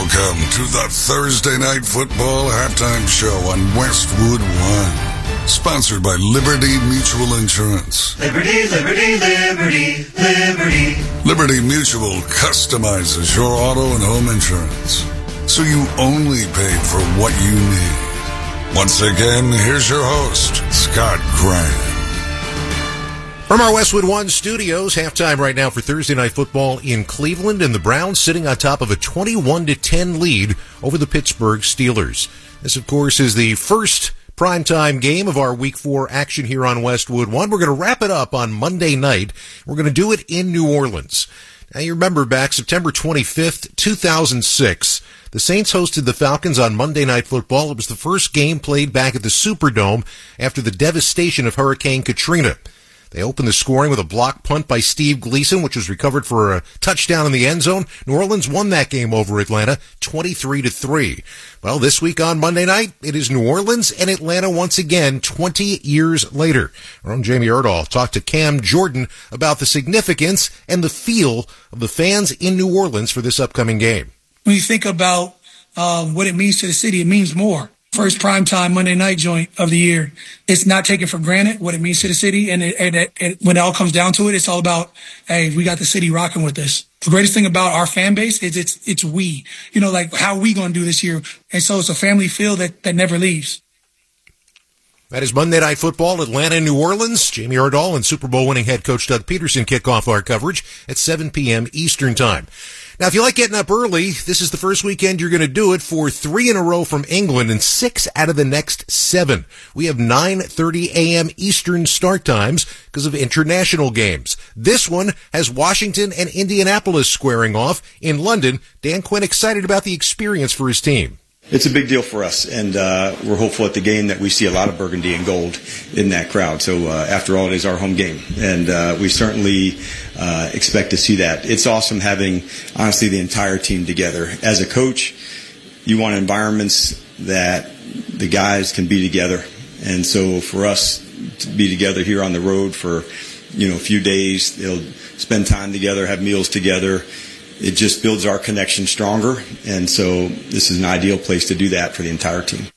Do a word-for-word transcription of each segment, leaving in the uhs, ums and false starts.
Welcome to the Thursday Night Football Halftime Show on Westwood One. Sponsored by Liberty Mutual Insurance. Liberty, Liberty, Liberty, Liberty. Liberty Mutual customizes your auto and home insurance, so you only pay for what you need. Once again, here's your host, Scott Graham. From our Westwood One studios, halftime right now for Thursday Night Football in Cleveland, and the Browns sitting on top of a twenty-one to ten lead over the Pittsburgh Steelers. This, of course, is the first primetime game of our Week four action here on Westwood One. We're going to wrap it up on Monday night. We're going to do it in New Orleans. Now, you remember back September twenty-fifth, two thousand six, the Saints hosted the Falcons on Monday Night Football. It was the first game played back at the Superdome after the devastation of Hurricane Katrina. They opened the scoring with a block punt by Steve Gleason, which was recovered for a touchdown in the end zone. New Orleans won that game over Atlanta, twenty-three to three. Well, this week on Monday night, it is New Orleans and Atlanta once again, twenty years later. Our own Jamie Erdahl talked to Cam Jordan about the significance and the feel of the fans in New Orleans for this upcoming game. When you think about uh, what it means to the city, it means more. First primetime Monday night joint of the year. It's not taken for granted what it means to the city. And, it, and it, it, when it all comes down to it, it's all about, hey, we got the city rocking with this. The greatest thing about our fan base is it's it's we. You know, like, how we going to do this year? And so it's a family feel that, that never leaves. That is Monday Night Football, Atlanta and New Orleans. Jamie Erdahl and Super Bowl winning head coach Doug Peterson kick off our coverage at seven p.m. Eastern Time. Now, if you like getting up early, this is the first weekend you're going to do it for three in a row from England and six out of the next seven. We have nine thirty a.m. Eastern start times because of international games. This one has Washington and Indianapolis squaring off in London. Dan Quinn excited about the experience for his team. It's a big deal for us, and uh, we're hopeful at the game that we see a lot of burgundy and gold in that crowd. So uh, after all, it is our home game, and uh, we certainly uh, expect to see that. It's awesome having, honestly, the entire team together. As a coach, you want environments that the guys can be together, and so for us to be together here on the road for, you know, a few days, they'll spend time together, have meals together. It just builds our connection stronger, and so this is an ideal place to do that for the entire team.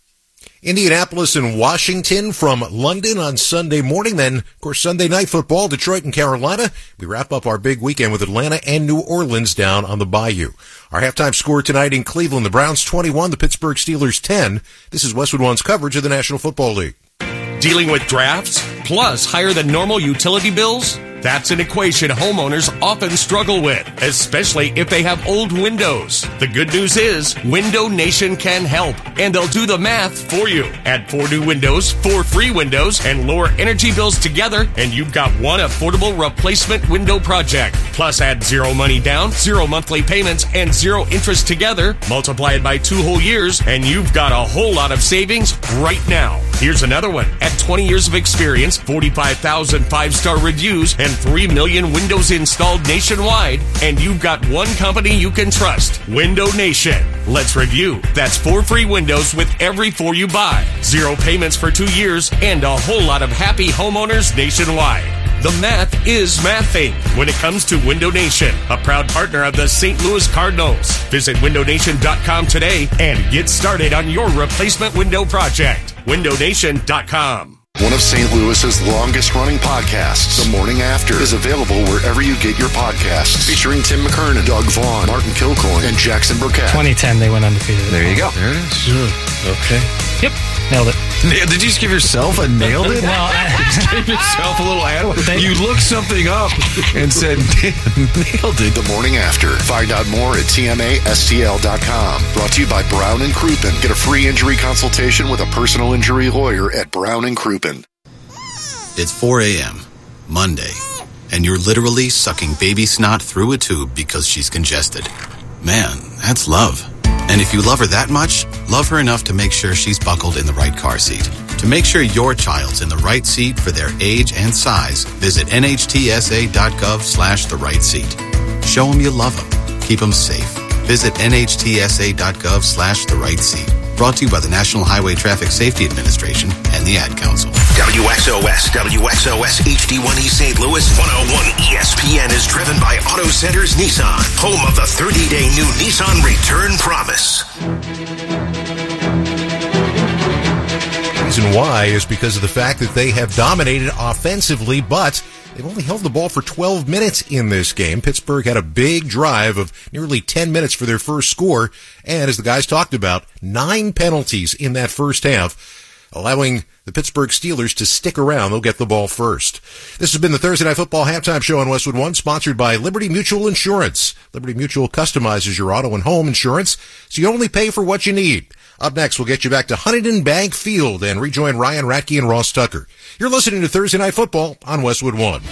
Indianapolis and Washington from London on Sunday morning. Then, of course, Sunday Night Football, Detroit and Carolina. We wrap up our big weekend with Atlanta and New Orleans down on the Bayou. Our halftime score tonight in Cleveland, the Browns twenty-one, the Pittsburgh Steelers ten. This is Westwood One's coverage of the National Football League. Dealing with drafts, plus higher than normal utility bills? That's an equation homeowners often struggle with, especially if they have old windows. The good news is Window Nation can help, and they'll do the math for you. Add four new windows, four free windows, and lower energy bills together, and you've got one affordable replacement window project. Plus add zero money down, zero monthly payments, and zero interest together. Multiply it by two whole years, and you've got a whole lot of savings right now. Here's another one. At twenty years of experience, forty-five thousand five-star reviews, and three million windows installed nationwide, and you've got one company you can trust, Window Nation. Let's review. That's four free windows with every four you buy, zero payments for two years, and a whole lot of happy homeowners nationwide. The math is mathing when it comes to Window Nation, a proud partner of the Saint Louis Cardinals. Visit window nation dot com today and get started on your replacement window project. window nation dot com. One of Saint Louis's longest-running podcasts, The Morning After, is available wherever you get your podcasts. Featuring Tim McKernan, Doug Vaughn, Martin Kilcoyne, and Jackson Burkett. twenty ten, they went undefeated. There you go. There it is. Mm. Okay. Yep. Nailed it. Did you just give yourself a nailed it? Well, I just gave yourself a little ad. You looked something up and said, nailed it. The Morning After. Find out more at T M A S T L dot com. Brought to you by Brown and Crouppen. Get a free injury consultation with a personal injury lawyer at Brown and Crouppen. It's four a.m., Monday, and you're literally sucking baby snot through a tube because she's congested. Man, that's love. And if you love her that much, love her enough to make sure she's buckled in the right car seat. To make sure your child's in the right seat for their age and size, visit N H T S A dot gov slash the right seat. Show them you love them. Keep them safe. Visit N H T S A dot gov slash the right seat. Brought to you by the National Highway Traffic Safety Administration and the Ad Council. W X O S, W X O S H D one E Saint Louis, one oh one E S P N is driven by Auto Centers Nissan, home of the thirty-day new Nissan Return Promise. The reason why is because of the fact that they have dominated offensively, but they've only held the ball for twelve minutes in this game. Pittsburgh had a big drive of nearly ten minutes for their first score, and as the guys talked about, nine penalties in that first half, allowing the Pittsburgh Steelers to stick around. They'll get the ball first. This has been the Thursday Night Football Halftime Show on Westwood One, sponsored by Liberty Mutual Insurance. Liberty Mutual customizes your auto and home insurance, so you only pay for what you need. Up next, we'll get you back to Huntington Bank Field and rejoin Ryan Ratke and Ross Tucker. You're listening to Thursday Night Football on Westwood One.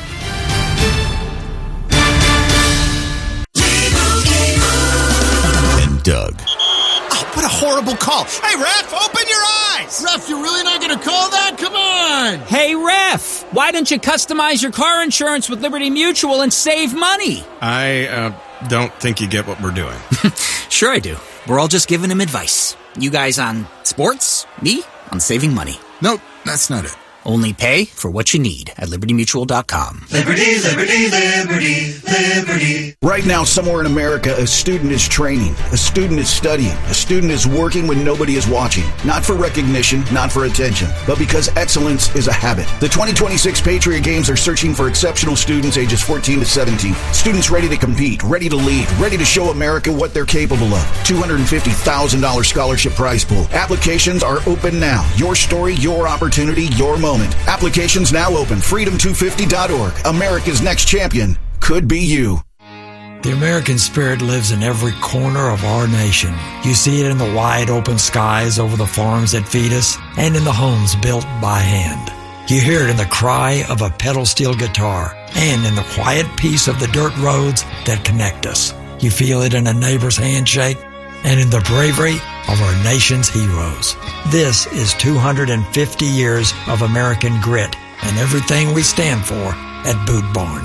And Doug. Oh, what a horrible call. Hey, ref, open your eyes. Ref, you're really not going to call that? Come on. Hey, ref, why don't you customize your car insurance with Liberty Mutual and save money? I uh, don't think you get what we're doing. Sure I do. We're all just giving him advice. You guys on sports, me on saving money. Nope, that's not it. Only pay for what you need at liberty mutual dot com. Liberty, liberty, liberty, liberty. Right now, somewhere in America, a student is training, a student is studying, a student is working when nobody is watching. Not for recognition, not for attention, but because excellence is a habit. The twenty twenty-six Patriot Games are searching for exceptional students ages fourteen to seventeen. Students ready to compete, ready to lead, ready to show America what they're capable of. two hundred fifty thousand dollars scholarship prize pool. Applications are open now. Your story, your opportunity, your moment. Applications now open. freedom two fifty dot org. America's next champion could be you. The American spirit lives in every corner of our nation. You see it in the wide open skies over the farms that feed us and in the homes built by hand. You hear it in the cry of a pedal steel guitar and in the quiet peace of the dirt roads that connect us. You feel it in a neighbor's handshake and in the bravery of our nation's heroes. This is two hundred fifty years of American grit and everything we stand for at Boot Barn.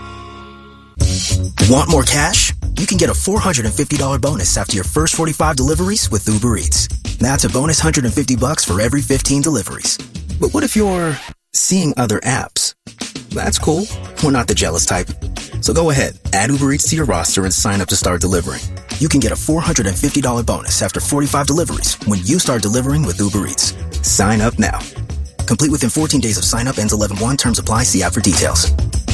Want more cash? You can get a four hundred fifty dollars bonus after your first forty-five deliveries with Uber Eats. That's a bonus one hundred fifty bucks for every fifteen deliveries. But what if you're seeing other apps? That's cool. We're not the jealous type. So go ahead, add Uber Eats to your roster and sign up to start delivering. You can get a four hundred fifty dollars bonus after forty-five deliveries when you start delivering with Uber Eats. Sign up now. Complete within fourteen days of sign up, ends eleven one. Terms apply. See app for details.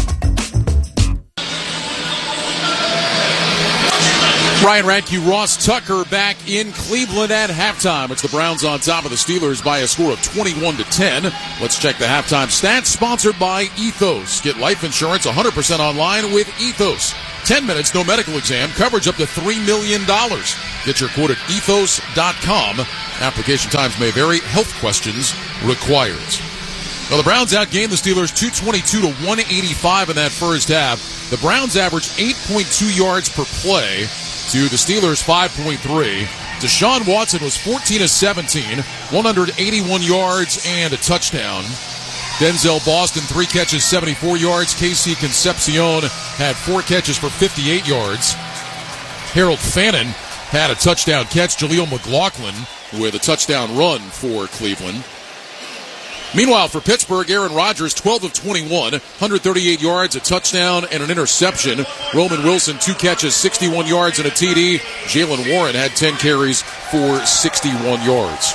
Ryan Radke, Ross Tucker back in Cleveland at halftime. It's the Browns on top of the Steelers by a score of twenty-one to ten. Let's check the halftime stats, sponsored by Ethos. Get life insurance one hundred percent online with Ethos. ten minutes, no medical exam, coverage up to three million dollars. Get your quote at ethos dot com. Application times may vary. Health questions required. Well, the Browns outgained the Steelers two twenty-two to one eighty-five in that first half. The Browns averaged eight point two yards per play to the Steelers' five point three. Deshaun Watson was fourteen of seventeen, one hundred eighty-one yards and a touchdown. Denzel Boston, three catches, seventy-four yards. Casey Concepcion had four catches for fifty-eight yards. Harold Fannin had a touchdown catch. Jaleel McLaughlin with a touchdown run for Cleveland. Meanwhile, for Pittsburgh, Aaron Rodgers, twelve of twenty-one, one hundred thirty-eight yards, a touchdown, and an interception. Roman Wilson, two catches, sixty-one yards, and a T D. Jalen Warren had ten carries for sixty-one yards.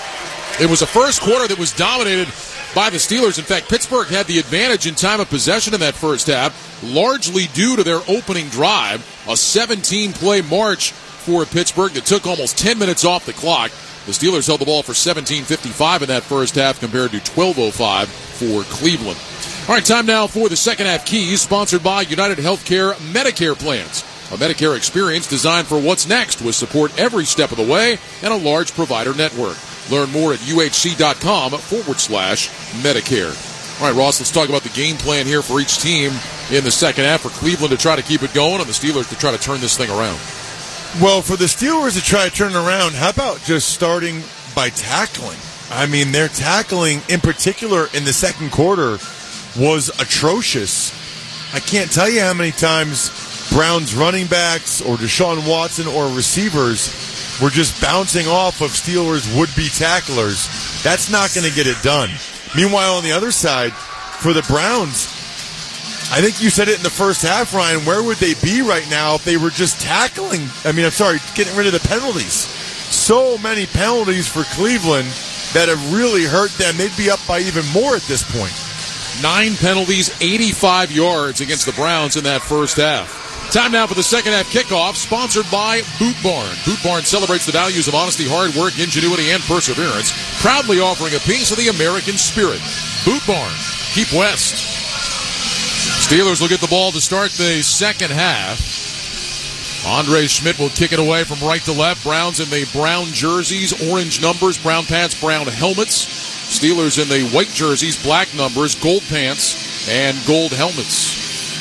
It was a first quarter that was dominated by the Steelers. In fact, Pittsburgh had the advantage in time of possession in that first half, largely due to their opening drive, a seventeen-play march for Pittsburgh that took almost ten minutes off the clock. The Steelers held the ball for seventeen fifty-five in that first half compared to twelve oh five for Cleveland. All right, time now for the second half keys, sponsored by United Healthcare Medicare Plans. A Medicare experience designed for what's next with support every step of the way and a large provider network. Learn more at uhc.com forward slash Medicare. All right, Ross, let's talk about the game plan here for each team in the second half. For Cleveland to try to keep it going and the Steelers to try to turn this thing around. Well, for the Steelers to try to turn it around, how about just starting by tackling? I mean, their tackling, in particular in the second quarter, was atrocious. I can't tell you how many times Browns running backs or Deshaun Watson or receivers were just bouncing off of Steelers would-be tacklers, that's not going to get it done. Meanwhile, on the other side, for the Browns, I think you said it in the first half, Ryan, where would they be right now if they were just tackling, I mean, I'm sorry, getting rid of the penalties? So many penalties for Cleveland that have really hurt them. They'd be up by even more at this point. Nine penalties, eighty-five yards against the Browns in that first half. Time now for the second half kickoff, sponsored by Boot Barn. Boot Barn celebrates the values of honesty, hard work, ingenuity, and perseverance, proudly offering a piece of the American spirit. Boot Barn, keep west. Steelers will get the ball to start the second half. Andre Schmidt will kick it away from right to left. Browns in the brown jerseys, orange numbers, brown pants, brown helmets. Steelers in the white jerseys, black numbers, gold pants, and gold helmets.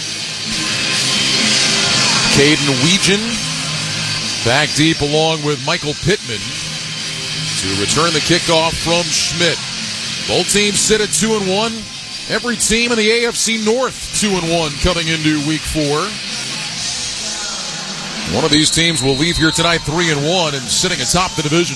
Caden Weegan back deep along with Michael Pittman to return the kickoff from Schmidt. Both teams sit at two and one. Every team in the A F C North two and one coming into week four. One of these teams will leave here tonight three and one and sitting atop the division.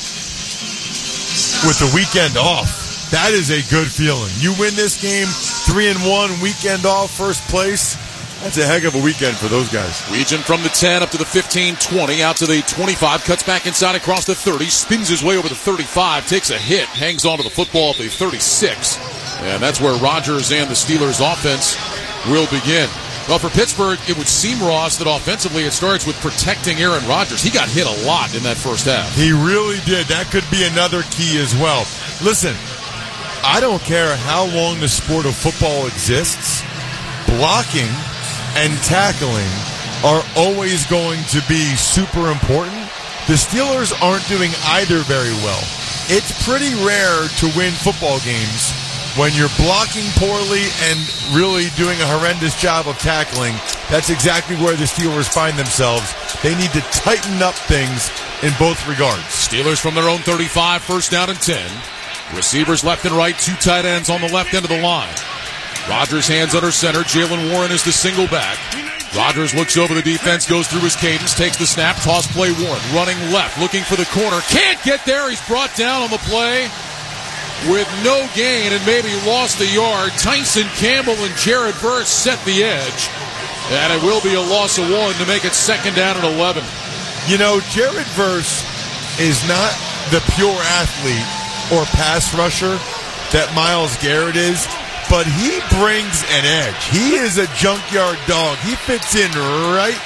With the weekend off, that is a good feeling. You win this game, three and one, weekend off, first place. That's a heck of a weekend for those guys. Weegan from the ten up to the fifteen twenty, out to the twenty-five, cuts back inside across the thirty, spins his way over the thirty-five, takes a hit, hangs onto the football at the thirty-six. And that's where Rodgers and the Steelers' offense will begin. Well, for Pittsburgh, it would seem, Ross, that offensively it starts with protecting Aaron Rodgers. He got hit a lot in that first half. He really did. That could be another key as well. Listen, I don't care how long the sport of football exists. Blocking and tackling are always going to be super important. The Steelers aren't doing either very well. It's pretty rare to win football games when you're blocking poorly and really doing a horrendous job of tackling. That's exactly where the Steelers find themselves. They need to tighten up things in both regards. Steelers from their own thirty-five, first down and ten. Receivers left and right, two tight ends on the left end of the line. Rodgers hands under center. Jaylen Warren is the single back. Rodgers looks over the defense, goes through his cadence, takes the snap, toss play Warren. Running left, looking for the corner. Can't get there. He's brought down on the play with no gain and maybe lost a yard. Tyson Campbell and Jared Verse set the edge. And it will be a loss of one to make it second down and eleven. You know, Jared Verse is not the pure athlete or pass rusher that Myles Garrett is, but he brings an edge. He is a junkyard dog. He fits in right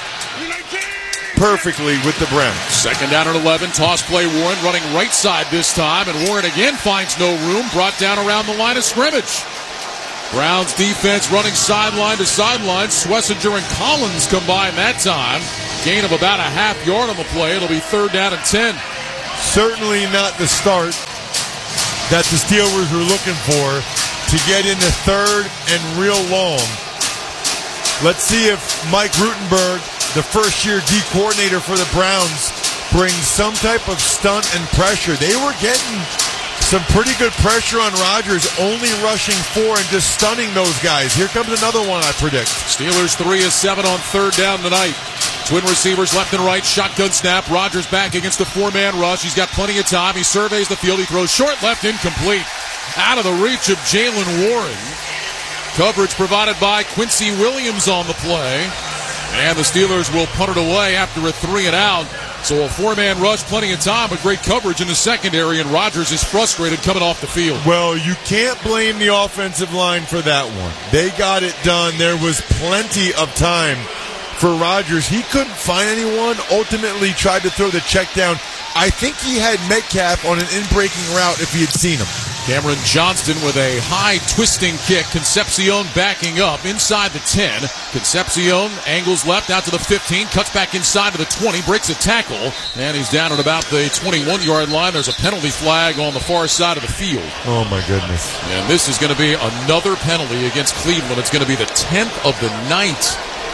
perfectly with the Browns. Second down and eleven. Toss play Warren running right side this time, and Warren again finds no room. Brought down around the line of scrimmage. Browns defense running sideline to sideline. Schlesinger and Collins combine that time. Gain of about a half yard on the play. It'll be third down and ten. Certainly not the start that the Steelers were looking for to get into third and real long. Let's see if Mike Rutenberg, the first-year D coordinator for the Browns, brings some type of stunt and pressure. They were getting some pretty good pressure on Rodgers, only rushing four and just stunning those guys. Here comes another one, I predict. Steelers three of seven on third down tonight. Twin receivers left and right, shotgun snap. Rodgers back against the four-man rush. He's got plenty of time. He surveys the field. He throws short left, incomplete. Out of the reach of Jaylen Warren. Coverage provided by Quincy Williams on the play. And the Steelers will punt it away after a three and out. So a four-man rush, plenty of time, but great coverage in the secondary, and Rodgers is frustrated coming off the field. Well, you can't blame the offensive line for that one. They got it done. There was plenty of time for Rodgers. He couldn't find anyone, ultimately tried to throw the check down. I think he had Metcalf on an in-breaking route if he had seen him. Cameron Johnston with a high twisting kick. Concepcion backing up inside the ten. Concepcion angles left out to the fifteen, cuts back inside to the twenty, breaks a tackle, and he's down at about the twenty-one-yard line. There's a penalty flag on the far side of the field. Oh, my goodness. And this is going to be another penalty against Cleveland. It's going to be the tenth of the night.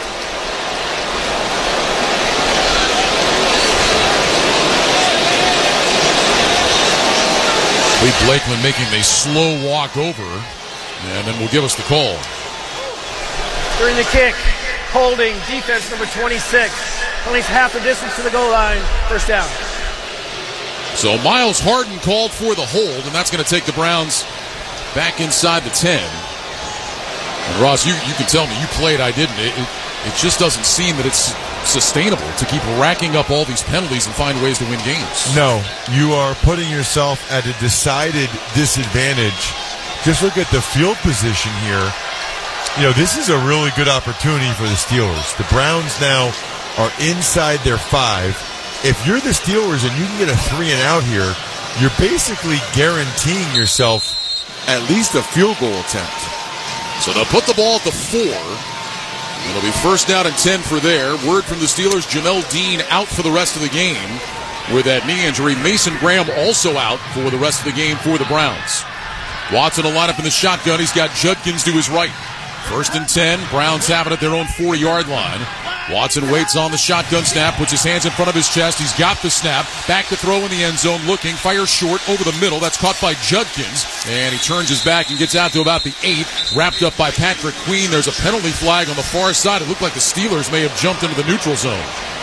Lee Blakeman making a slow walk over, and then will give us the call. During the kick, holding, defense number twenty-six. Only half the distance to the goal line, first down. So Miles Harden called for the hold, and that's going to take the Browns back inside the ten. And Ross, you, you can tell me, you played, I didn't. It, it, it just doesn't seem that it's sustainable to keep racking up all these penalties and find ways to win games. No, you are putting yourself at a decided disadvantage. Just look at the field position here. You know, this is a really good opportunity for the Steelers. The Browns now are inside their five. If you're the Steelers and you can get a three and out here, you're basically guaranteeing yourself at least a field goal attempt. So they'll put the ball at the four. It'll be first down and ten for there. Word from the Steelers, Jamel Dean out for the rest of the game with that knee injury. Mason Graham also out for the rest of the game for the Browns. Watson will line up in the shotgun. He's got Judkins to his right. First and ten. Browns have it at their own forty-yard line. Watson waits on the shotgun snap, puts his hands in front of his chest. He's got the snap. Back to throw in the end zone, looking. Fires short over the middle. That's caught by Judkins. And he turns his back and gets out to about the eight. Wrapped up by Patrick Queen. There's a penalty flag on the far side. It looked like the Steelers may have jumped into the neutral zone.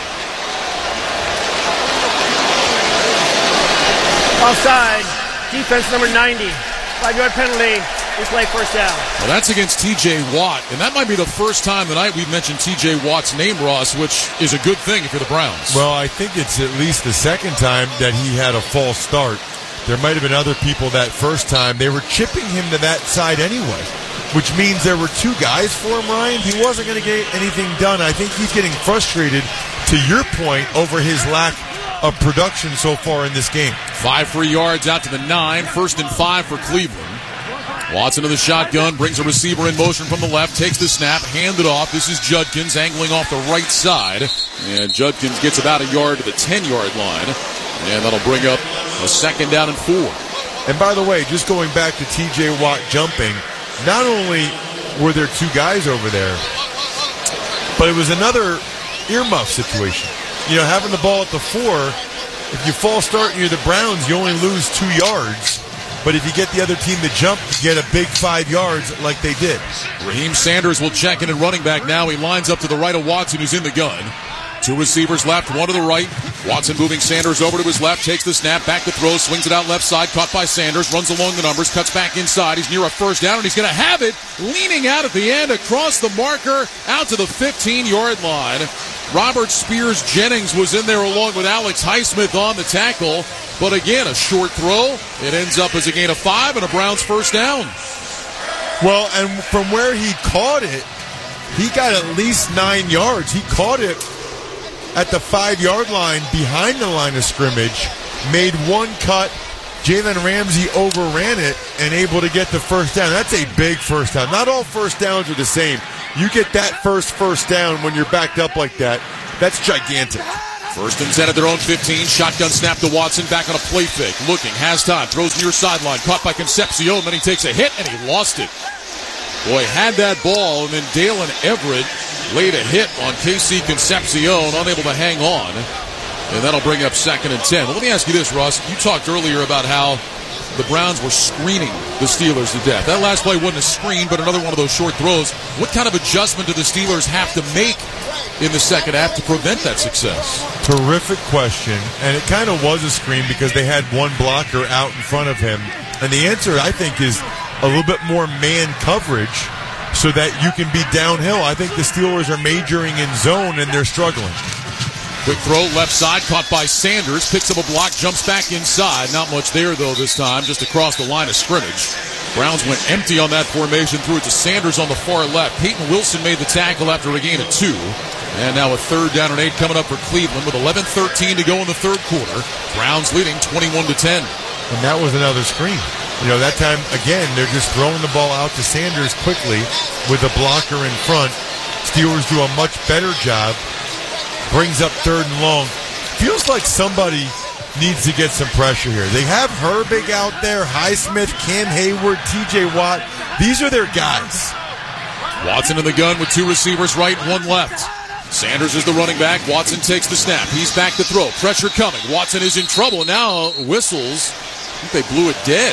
Offside. Defense number ninety. Five-yard penalty. We play first down. Well, that's against T J Watt, and that might be the first time tonight we've mentioned T J Watt's name, Ross, which is a good thing if you're the Browns. Well, I think it's at least the second time that he had a false start. There might have been other people that first time. They were chipping him to that side anyway, which means there were two guys for him, Ryan. He wasn't going to get anything done. I think he's getting frustrated, to your point, over his lack of production so far in this game. Five free yards out to the nine. First and five for Cleveland. Watson to the shotgun, brings a receiver in motion from the left, takes the snap, hand it off. This is Judkins angling off the right side. And Judkins gets about a yard to the ten-yard line. And that'll bring up a second down and four. And by the way, just going back to T J Watt jumping, not only were there two guys over there, but it was another earmuff situation. You know, having the ball at the four, if you false start and you're the Browns, you only lose two yards. But if you get the other team to jump, you get a big five yards like they did. Raheem Sanders will check in at running back now. He lines up to the right of Watson, who's in the gun. Two receivers left, one to the right. Watson moving Sanders over to his left, takes the snap, back to throw, swings it out left side, caught by Sanders, runs along the numbers, cuts back inside. He's near a first down, and he's going to have it, leaning out at the end, across the marker, out to the fifteen-yard line. Robert Spears Jennings was in there along with Alex Highsmith on the tackle. But again, a short throw. It ends up as a gain of five and a Browns first down. Well, and from where he caught it, he got at least nine yards. He caught it at the five-yard line behind the line of scrimmage, made one cut. Jalen Ramsey overran it and able to get the first down. That's a big first down. Not all first downs are the same. You get that first first down when you're backed up like that. That's gigantic. First and ten at their own fifteen. Shotgun snap to Watson. Back on a play fake. Looking. Has time. Throws near sideline. Caught by Concepcion. Then he takes a hit and he lost it. Boy, had that ball. And then Dalen Everett laid a hit on K C Concepcion. Unable to hang on. And that'll bring up second and ten. Well, let me ask you this, Russ. You talked earlier about how the Browns were screening the Steelers to death. That last play wasn't a screen, but another one of those short throws. What kind of adjustment do the Steelers have to make in the second half to prevent that success? Terrific question. And it kind of was a screen because they had one blocker out in front of him. And the answer, I think, is a little bit more man coverage so that you can be downhill. I think the Steelers are majoring in zone and they're struggling. Quick throw, left side, caught by Sanders. Picks up a block, jumps back inside. Not much there, though, this time, just across the line of scrimmage. Browns went empty on that formation, threw it to Sanders on the far left. Peyton Wilson made the tackle after a gain of two. And now a third down and eight coming up for Cleveland with eleven thirteen to go in the third quarter. Browns leading twenty-one to ten. And that was another screen. You know, that time, again, they're just throwing the ball out to Sanders quickly with a blocker in front. Steelers do a much better job. Brings up third and long. Feels like somebody needs to get some pressure here. They have Herbig out there, Highsmith, Cam Hayward, T J Watt. These are their guys. Watson in the gun with two receivers right, one left. Sanders is the running back. Watson takes the snap. He's back to throw. Pressure coming. Watson is in trouble. Now whistles. I think they blew it dead.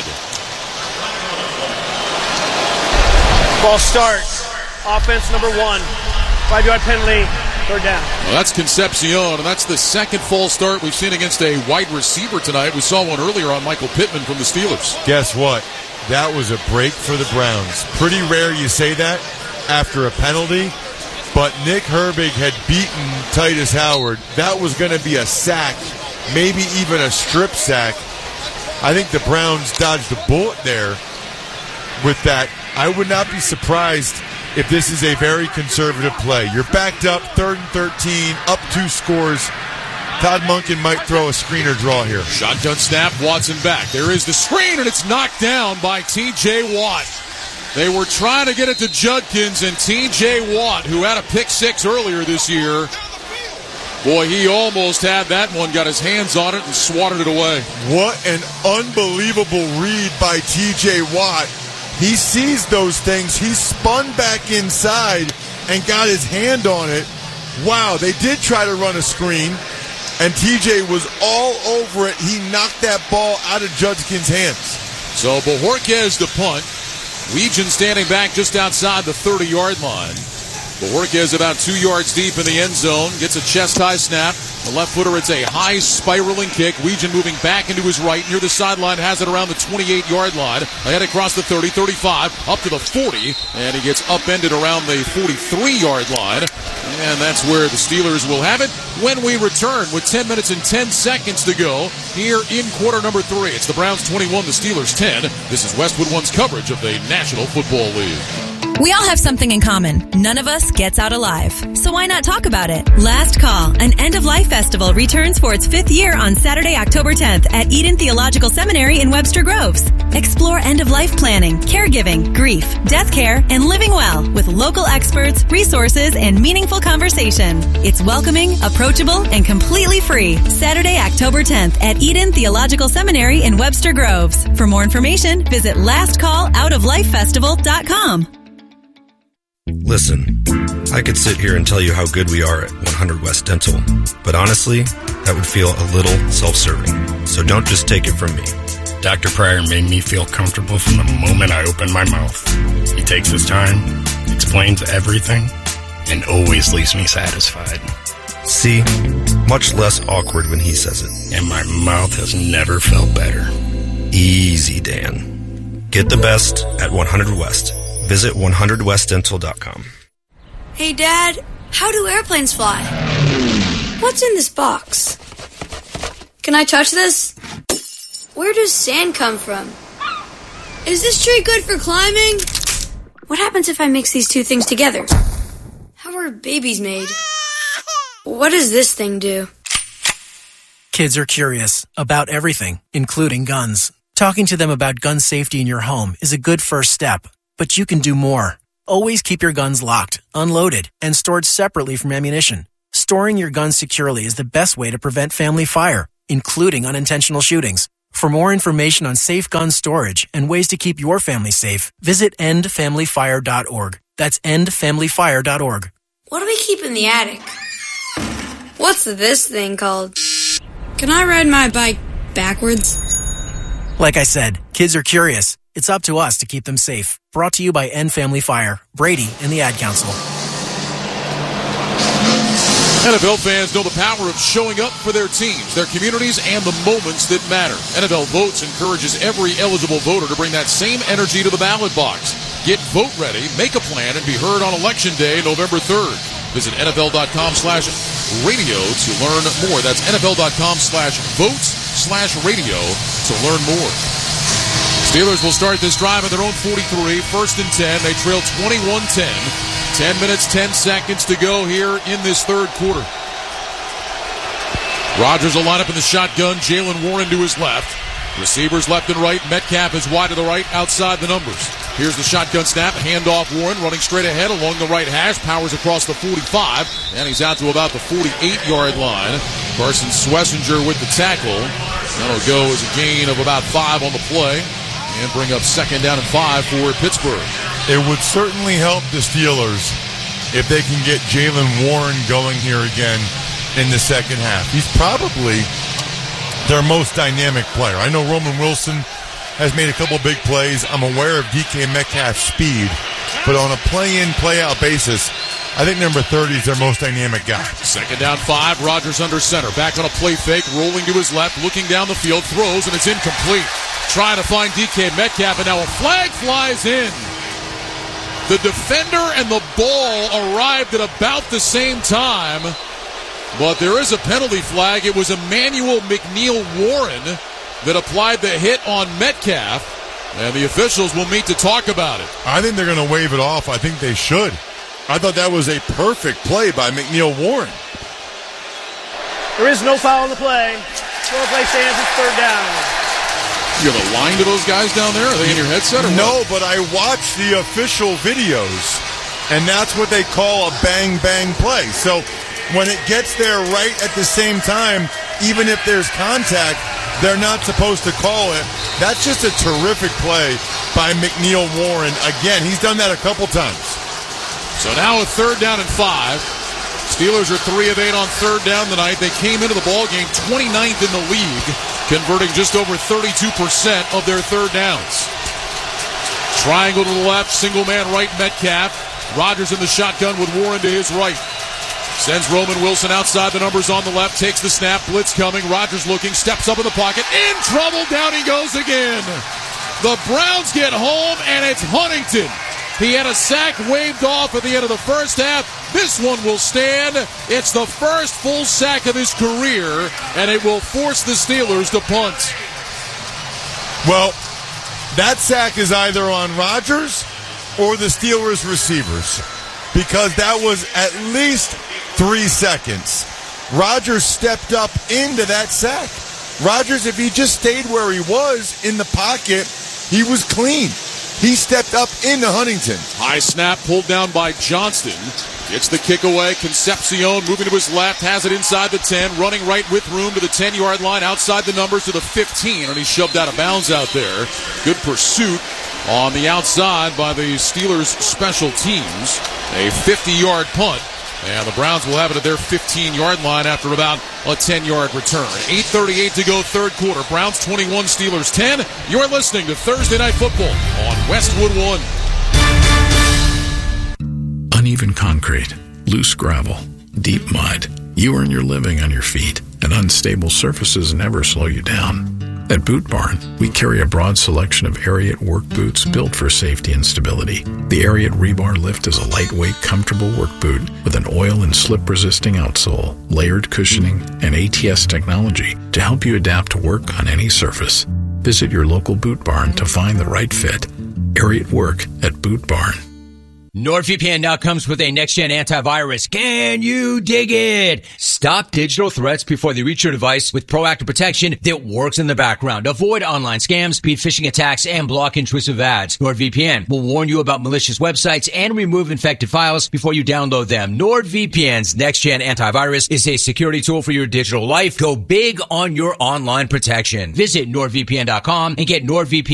Ball start. Offense number one. Five-yard penalty, third down. Well, that's Concepcion, and that's the second false start we've seen against a wide receiver tonight. We saw one earlier on Michael Pittman from the Steelers. Guess what? That was a break for the Browns. Pretty rare you say that after a penalty, but Nick Herbig had beaten Titus Howard. That was going to be a sack, maybe even a strip sack. I think the Browns dodged a bullet there with that. I would not be surprised if this is a very conservative play. You're backed up, third and thirteen, up two scores. Todd Monken might throw a screen or draw here. Shotgun snap, Watson back. There is the screen, and it's knocked down by T J Watt. They were trying to get it to Judkins, and T J Watt, who had a pick six earlier this year, boy, he almost had that one, got his hands on it and swatted it away. What an unbelievable read by T J Watt. He sees those things. He spun back inside and got his hand on it. Wow, they did try to run a screen, and T J was all over it. He knocked that ball out of Judkins' hands. So Bojorquez the punt. Legion standing back just outside the thirty-yard line. Bojorquez about two yards deep in the end zone. Gets a chest-high snap. The left footer, it's a high spiraling kick. Weegan moving back into his right near the sideline, has it around the twenty-eight-yard line. Ahead across the thirty, thirty-five, up to the forty, and he gets upended around the forty-three-yard line. And that's where the Steelers will have it when we return with ten minutes and ten seconds to go here in quarter number three. It's the Browns twenty-one, the Steelers ten. This is Westwood One's coverage of the National Football League. We all have something in common. None of us gets out alive. So why not talk about it? Last Call, an end-of-life festival, returns for its fifth year on Saturday, October tenth at Eden Theological Seminary in Webster Groves. Explore end-of-life planning, caregiving, grief, death care, and living well with local experts, resources, and meaningful conversation. It's welcoming, approachable, and completely free. Saturday, October tenth at Eden Theological Seminary in Webster Groves. For more information, visit last call out of life festival dot com. Listen, I could sit here and tell you how good we are at one hundred West Dental, but honestly, that would feel a little self-serving. So don't just take it from me. Doctor Pryor made me feel comfortable from the moment I opened my mouth. He takes his time, explains everything, and always leaves me satisfied. See? Much less awkward when he says it. And my mouth has never felt better. Easy, Dan. Get the best at one hundred West. Visit one hundred west dental dot com. Hey, Dad, how do airplanes fly? What's in this box? Can I touch this? Where does sand come from? Is this tree good for climbing? What happens if I mix these two things together? How are babies made? What does this thing do? Kids are curious about everything, including guns. Talking to them about gun safety in your home is a good first step. But you can do more. Always keep your guns locked, unloaded, and stored separately from ammunition. Storing your guns securely is the best way to prevent family fire, including unintentional shootings. For more information on safe gun storage and ways to keep your family safe, visit end family fire dot org. That's end family fire dot org. What do we keep in the attic? What's this thing called? Can I ride my bike backwards? Like I said, kids are curious. It's up to us to keep them safe. Brought to you by End Family Fire, Brady, and the Ad Council. N F L fans know the power of showing up for their teams, their communities, and the moments that matter. N F L Votes encourages every eligible voter to bring that same energy to the ballot box. Get vote ready, make a plan, and be heard on Election Day, November third. Visit N F L dot com slash radio to learn more. That's N F L dot com slash votes slash radio to learn more. Steelers will start this drive at their own forty-three, first and ten. They trail twenty-one ten. ten minutes, ten seconds to go here in this third quarter. Rodgers will line up in the shotgun. Jaylen Warren to his left. Receivers left and right. Metcalf is wide to the right, outside the numbers. Here's the shotgun snap. Handoff Warren running straight ahead along the right hash. Powers across the forty-five. And he's out to about the forty-eight-yard line. Carson Schlesinger with the tackle. That'll go as a gain of about five on the play. And bring up second down and five for Pittsburgh. It would certainly help the Steelers if they can get Jaylen Warren going here again in the second half. He's probably their most dynamic player. I know Roman Wilson has made a couple big plays. I'm aware of D K Metcalf's speed. But on a play-in, play-out basis, I think number thirty is their most dynamic guy. Second down five, Rodgers under center. Back on a play fake, rolling to his left, looking down the field, throws, and it's incomplete. Trying to find D K Metcalf, and now a flag flies in. The defender and the ball arrived at about the same time, but there is a penalty flag. It was Emmanuel McNeil Warren that applied the hit on Metcalf, and the officials will meet to talk about it. I think they're going to wave it off. I think they should. I thought that was a perfect play by McNeil Warren. There is no foul on the play. Four play stands, it's third down. You have a line to those guys down there? Are they in your headset or what? No, but I watched the official videos, and that's what they call a bang-bang play. So when it gets there right at the same time, even if there's contact, they're not supposed to call it. That's just a terrific play by McNeil Warren. Again, he's done that a couple times. So now a third down and five. Steelers are three of eight on third down tonight. They came into the ballgame twenty-ninth in the league, converting just over thirty-two percent of their third downs. Triangle to the left, single man right, Metcalf. Rodgers in the shotgun with Warren to his right. Sends Roman Wilson outside the numbers on the left, takes the snap, blitz coming. Rodgers looking, steps up in the pocket, in trouble, down he goes again. The Browns get home, and it's Huntington. He had a sack waved off at the end of the first half. This one will stand. It's the first full sack of his career, and it will force the Steelers to punt. Well, that sack is either on Rodgers or the Steelers receivers, because that was at least three seconds. Rodgers stepped up into that sack. Rodgers, if he just stayed where he was in the pocket, he was clean. He stepped up into Huntington. High snap pulled down by Johnston. Gets the kick away. Concepcion moving to his left. Has it inside the ten. Running right with room to the ten-yard line. Outside the numbers to the fifteen. And he's shoved out of bounds out there. Good pursuit on the outside by the Steelers special teams. A fifty-yard punt. And the Browns will have it at their fifteen-yard line after about a ten-yard return. eight thirty-eight to go, third quarter. Browns twenty-one, Steelers ten. You're listening to Thursday Night Football on Westwood One. Uneven concrete, loose gravel, deep mud. You earn your living on your feet, and unstable surfaces never slow you down. At Boot Barn, we carry a broad selection of Ariat work boots built for safety and stability. The Ariat Rebar Lift is a lightweight, comfortable work boot with an oil and slip-resisting outsole, layered cushioning, and A T S technology to help you adapt to work on any surface. Visit your local Boot Barn to find the right fit. Ariat Work at Boot Barn. NordVPN now comes with a next-gen antivirus. Can you dig it? Stop digital threats before they reach your device with proactive protection that works in the background. Avoid online scams, beat phishing attacks, and block intrusive ads. NordVPN will warn you about malicious websites and remove infected files before you download them. NordVPN's next-gen antivirus is a security tool for your digital life. Go big on your online protection. Visit nord v p n dot com and get NordVPN